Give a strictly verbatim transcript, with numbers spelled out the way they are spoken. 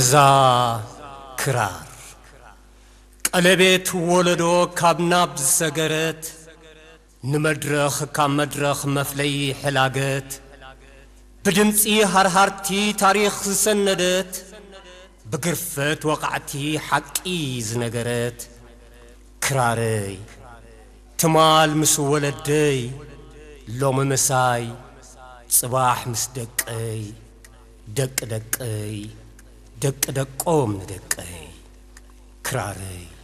ዛ ክራር ቀለቤት ወለዶ ካብናብ ሰገረት ንመድረኽ ካብ መድረኽ መፍለይ ሕላገት ብድምፂ ሃርሃርቲ ታሪኽ ዝሰነደት ብግርፈት ወቃዕቲ ሓቂ ዝነገረት ክራረይ ትማል ምስ ወለደይ ሎሚ መሳይ ጽባሕ ምስ ደቀይ ደቅ ደቀይ ደቅ ደቆም ንደቀይ ክራረይ